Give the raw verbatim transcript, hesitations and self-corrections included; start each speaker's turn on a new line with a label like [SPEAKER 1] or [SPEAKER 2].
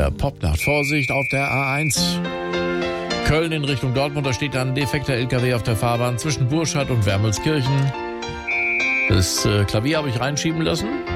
[SPEAKER 1] der Popnacht. Vorsicht auf der A eins. Köln in Richtung Dortmund, da steht ein defekter L K W auf der Fahrbahn zwischen Burscheid und Wermelskirchen. Das äh, Klavier habe ich reinschieben lassen.